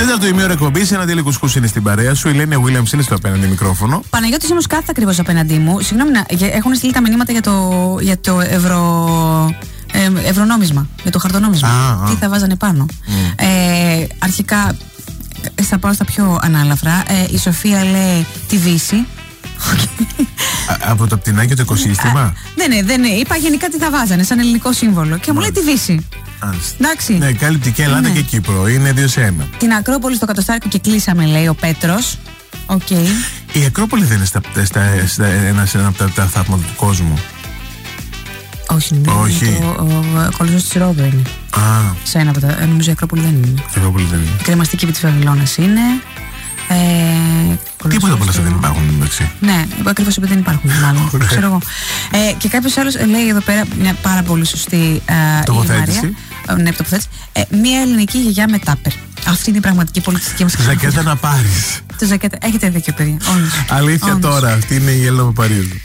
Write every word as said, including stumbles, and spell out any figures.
Τέταρτο ημίωρο εκπομπή, ένα τέλειο κουσκούς είναι στην παρέα σου. Η Ελένη Williams είναι στο απέναντι μικρόφωνο. Παναγιώτης όμως κάθεται ακριβώς απέναντί μου. Συγγνώμη, να, έχουν στείλει τα μηνύματα για το, για το ευρώ, ε, ευρωνόμισμα, για το χαρτονόμισμα. Α, α. Τι θα βάζανε πάνω. Mm. Ε, αρχικά, θα πάω στα πιο ανάλαφρα. Ε, η Σοφία λέει τη Δύση. Από το πτηνάκι το οικοσύστημα. Ναι, ναι, δεν είπα γενικά τι θα βάζανε σαν ελληνικό σύμβολο. Και μου λέει τη Δύση. Εντάξει. Ναι, κάλυπτει και Ελλάδα ναι. και Κύπρο. Είναι δύο σε ένα. Την Ακρόπολη στο Κατοστάρικο και κλείσαμε, λέει ο Πέτρος. Οκ. Okay. Η Ακρόπολη δεν είναι στα, στα, στα, ένα, ένα από τα, τα θαύματα του κόσμου. Όχι, ναι. Όχι. Το, ο, ο Κολοσσός της Ρόδου είναι. Α. Σε ένα από τα. Νομίζω η Ακρόπολη δεν είναι. Η Ακρόπολη δεν είναι. Η κρεμαστική επί της Βαβυλώνας είναι. Ε, Τίποτα πολλά δεν υπάρχουν μεταξύ. Ναι, ακριβώς επειδή δεν υπάρχουν, μάλλον. Ξέρω εγώ. Ε, και κάποιος άλλος λέει εδώ πέρα μια πάρα πολύ σωστή ε, τοποθέτηση. Ναι, τοποθέτηση. Ε, μια ελληνική γιαγιά με τάπερ. Αυτή είναι η πραγματική πολιτιστική μας ζακέτα να πάρεις. Το ζακέτα. Έχετε δίκιο, παιδιά. Αλήθεια τώρα, αυτή είναι η Έλληνα Παπαρίζου.